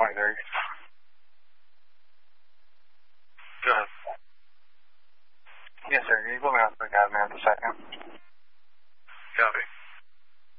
23. Go ahead. Yes, sir. Can you put me on for God, man, for a second? Copy.